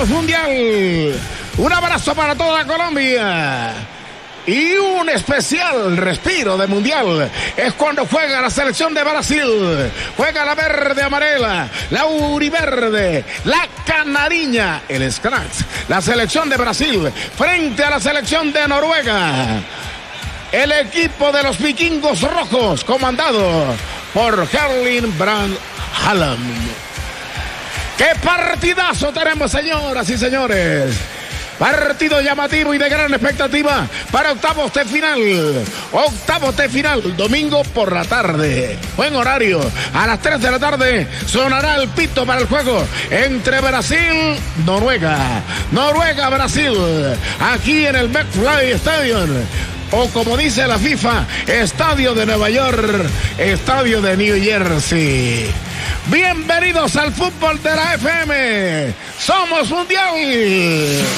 Somos Mundial. Un abrazo para toda Colombia. Y un especial respiro de Mundial es cuando juega la selección de Brasil. Juega la verde amarela, la uriverde, la canariña, el Scratch. La selección de Brasil frente a la selección de Noruega. El equipo de los vikingos rojos, comandado por Erling Braut Haaland. ¡Qué partidazo tenemos, señoras y señores! Partido llamativo y de gran expectativa para octavos de final. Octavos de final, domingo por la tarde. Buen horario. A las 3 de la tarde sonará el pito para el juego entre Brasil, Noruega. Noruega-Brasil. Aquí en el MetLife Stadium. O como dice la FIFA, Estadio de Nueva York, Estadio de New Jersey. Bienvenidos al fútbol de la FM. Somos Mundial.